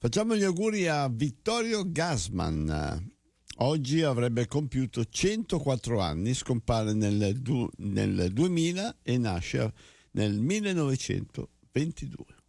Facciamo gli auguri a Vittorio Gassman. Oggi avrebbe compiuto 104 anni, scompare nel 2000 e nasce nel 1922.